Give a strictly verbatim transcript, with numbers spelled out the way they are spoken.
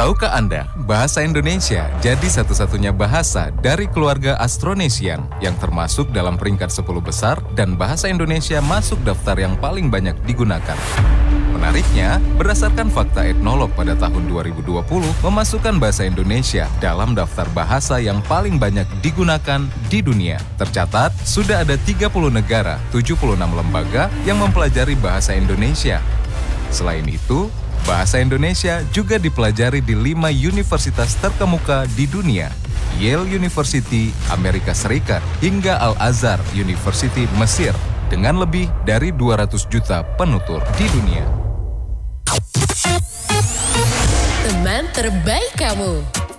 Tahukah Anda, bahasa Indonesia jadi satu-satunya bahasa dari keluarga Austronesian yang termasuk dalam peringkat sepuluh besar dan bahasa Indonesia masuk daftar yang paling banyak digunakan. Menariknya, berdasarkan fakta etnolog pada tahun dua ribu dua puluh, memasukkan bahasa Indonesia dalam daftar bahasa yang paling banyak digunakan di dunia. Tercatat, sudah ada tiga puluh negara, tujuh puluh enam lembaga yang mempelajari bahasa Indonesia. Selain itu, bahasa Indonesia juga dipelajari di lima universitas terkemuka di dunia, Yale University, Amerika Serikat, hingga Al-Azhar University, Mesir, dengan lebih dari dua ratus juta penutur di dunia. Teman terbaik kamu.